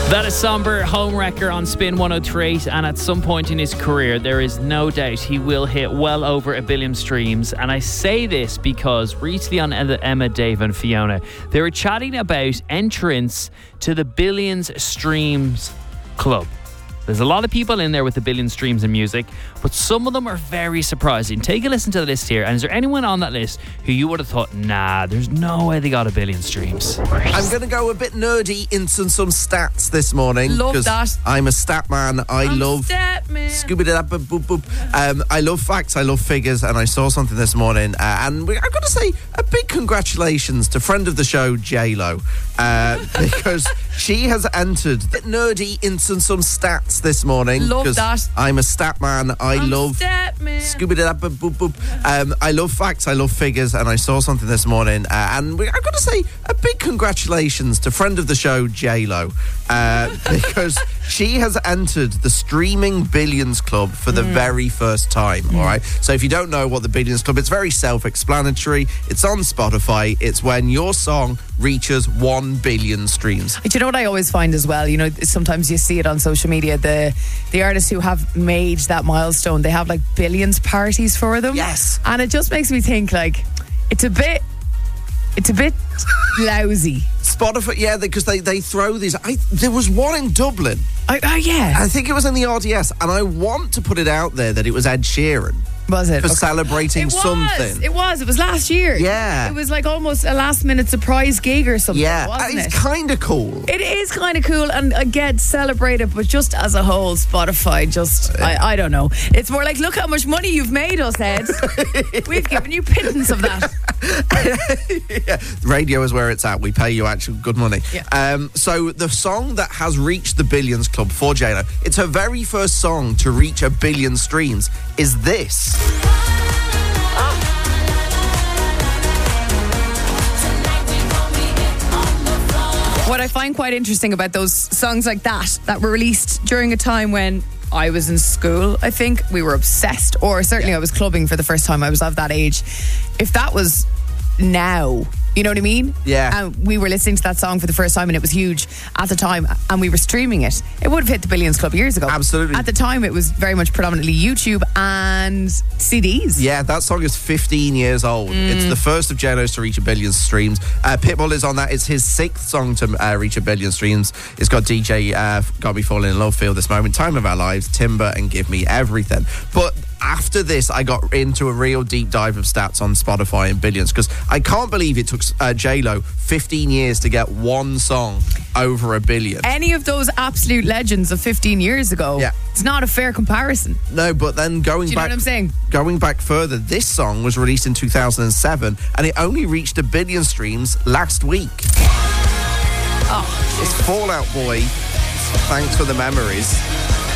That is Somber Homewrecker on Spin 103, and at some point in his career, there is no doubt he will hit well over 1 billion streams. And I say this because recently on Emma, Dave and Fiona, they were chatting about entrance to the Billions Streams Club. There's a lot of people in there with 1 billion streams in music, but some of them are very surprising. Take a listen to the list here, and is there anyone on that list who you would have thought, nah, there's no way they got 1 billion streams? I'm going to go a bit nerdy into some stats this morning. Love that. I'm a stat man. I'm love Scooby-Doo-Boop. I love facts, I love figures, and I saw something this morning, and I've got to say a big congratulations to friend of the show, J-Lo, because she has entered a bit nerdy into some stats this morning. Love that. I'm a stat man. I'm love Scooby-Doo-Boop. I love facts, I love figures, and I saw something this morning, and I've got to say a big congratulations to friend of the show, J-Lo, because she has entered the Streaming Billions Club for the very first time, all right? So if you don't know what the Billions Club, it's very self-explanatory. It's on Spotify. It's when your song reaches 1 billion streams. Do you know what I always find as well? You know, sometimes you see it on social media, the artists who have made that milestone, they have like billions parties for them. Yes. And it just makes me think like, it's a bit lousy. Spotify, yeah, because they throw these. There was one in Dublin. Yeah. I think it was in the RDS, and I want to put it out there that it was Ed Sheeran. Was it? For celebrating something. It was last year. Yeah. It was like almost a last minute surprise gig or something, wasn't it? It's kind of cool. It is kind of cool, and again, celebrate it, but just as a whole, Spotify, I don't know. It's more like, look how much money you've made us, Ed. We've given you pittance of that. Yeah. Radio is where it's at. We pay you actual good money. Yeah. So the song that has reached the Billions Club for J-Lo, it's her very first song to reach 1 billion streams, is this. What I find quite interesting about those songs like that were released during a time when I was in school, I think we were obsessed, or certainly I was clubbing for the first time. I was of that age. If that was now, you know what I mean? Yeah. And we were listening to that song for the first time and it was huge at the time, and we were streaming it, it would have hit the Billions Club years ago. Absolutely. At the time, it was very much predominantly YouTube and CDs. Yeah, that song is 15 years old. It's the first of J-Lo's to reach 1 billion streams. Pitbull is on that. It's his 6th song to reach 1 billion streams. It's got DJ Got Me Falling in Love, Feel This Moment, Time of Our Lives, Timber, and Give Me Everything. But after this, I got into a real deep dive of stats on Spotify and billions, because I can't believe it took J-Lo 15 years to get one song over 1 billion. Any of those absolute legends of 15 years ago, it's not a fair comparison. No, but then Do you know what I'm saying? Going back further, this song was released in 2007 and it only reached 1 billion streams last week. Oh, it's Fall Out Boy. Thanks for the memories.